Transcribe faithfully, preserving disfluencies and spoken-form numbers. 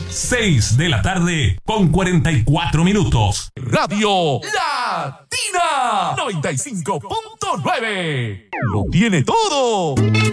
seis de la tarde con cuarenta y cuatro minutos. Radio Latina noventa y cinco punto nueve. Lo tiene todo.